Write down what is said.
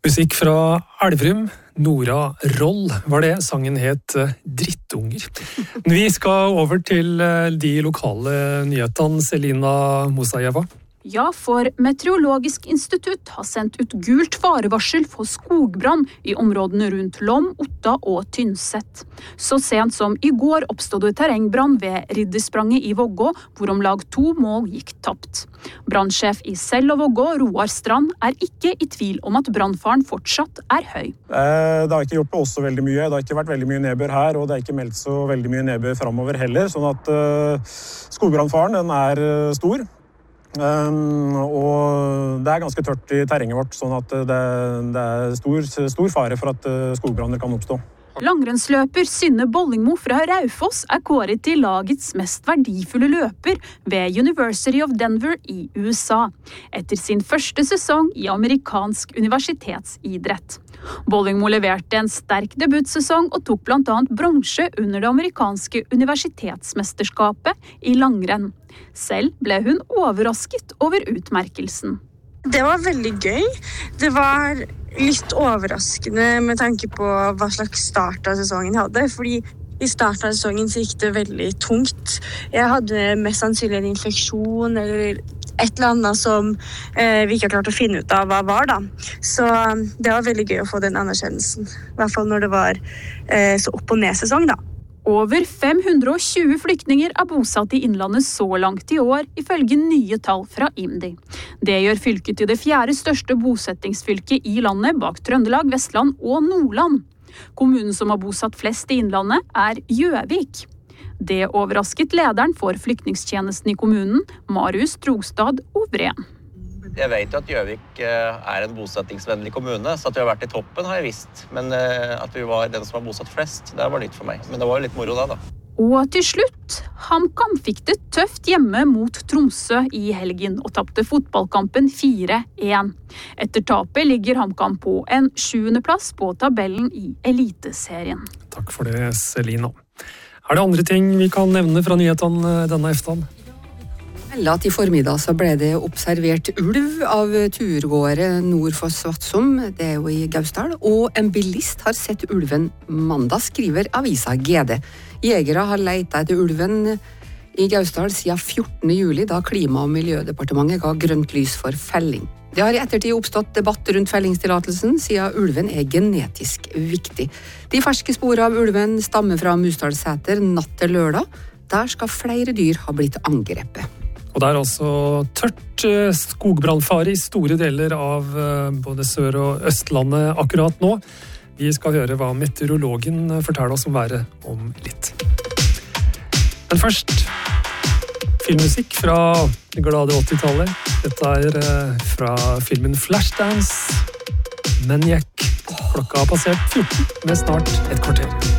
Musikk fra Elverum, Nora Roll var det. Sangen het Drittunger. Vi skal over til de lokale nyhetene. Selina Mosajeva. Ja, for Meteorologisk institutt har sendt ut gult farevarsel for skogbrann i områdene rundt Lom, Otta og Tynset. Så sent som i går oppstod det terrengbrann ved Ridderspranget i Vågå, hvor om lag 2 mål gikk tapt. Brannsjef i Sel og Vågå, Roar Strand, er ikke i tvil om at brannfaren fortsatt er høy. Det har ikke gjort på oss så veldig mye. Det har ikke vært veldig mye nedbør her, og det er ikke meldt så veldig mye nedbør fremover heller. Sånn at skogbrannfaren den er stor. Og det er ganske tørt i terrenget vårt, sånn at det er stor fare for at skogbranner kan oppstå. Langrennsløper Synne Bollingmo fra Raufoss er kåret til lagets mest verdifulle løper ved University of Denver i USA, etter sin første sesong i amerikansk universitetsidrett. Bollingmo leverte en sterk debutsesong og tok blant annet bronse under det amerikanske universitetsmesterskapet i langrenn. Selv ble hun overrasket over utmerkelsen. Det var veldig gøy. Det var litt overraskende med tanke på hva slags start av sesongen jeg hadde, fordi i starten av sesongen så gikk det veldig tungt. Jeg hadde mest sannsynlig en infeksjon eller et eller annet som vi ikke har klart å finne ut av hva var da. Så det var veldig gøy å få den anerkjennelsen, i hvert fall når det var så opp- og ned-sesong da. Over 520 flyktninger er bosatt i Innlandet så langt i år, ifølge nye tall fra IMDi. Det gjør fylket til det 4. største bosettingsfylket i landet bak Trøndelag, Vestland og Nordland. Kommunen som har bosatt flest i Innlandet er Gjøvik. Det overrasket lederen for flyktningstjenesten i kommunen, Marius Trogstad Ovren. Jeg vet jo at Gjøvik er en bosettingsvennlig kommune, så at vi har vært i toppen har jeg visst. Men at vi var den som har bosatt flest, det var nytt for meg. Men det var jo litt moro da. Og til slutt, HamKam fikk det tøft hjemme mot Tromsø i helgen og tapte fotballkampen 4-1. Etter tapet ligger HamKam på en 7. plass på tabellen i Eliteserien. Takk for det, Selina. Er det andre ting vi kan nevne fra nyhetene denne eftan? At i formiddag så ble det observert ulv av turgåere nord for Svatsum, det er jo i Gausdal, og en bilist har sett ulven mandag, skriver avisa GD. Jegere har leita etter ulven i Gausdal siden 14. juli, da Klima- og miljødepartementet ga grønt lys for felling. Det har i ettertid oppstått debatt rundt fellingstillatelsen, siden ulven er genetisk viktig. De ferske spor av ulven stammer fra Musdalsæter natt til lørdag. Der skal flere dyr ha blitt angrepet. Og det er altså tørt skogbrannfare i store deler av både Sør- og Østlandet akkurat nå. Vi skal høre hva meteorologen forteller oss om været om litt. Men først, filmmusikk fra det glade 80-tallet. Dette er fra filmen Flashdance, Maniac. Klokka har passert 14 med snart et kvarter.